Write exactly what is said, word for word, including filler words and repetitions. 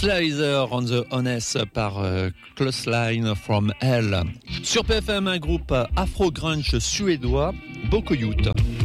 Slider on the Honest par euh, Close Line from Hell. Sur P F M, un groupe afro-grunge suédois, Bokoyut.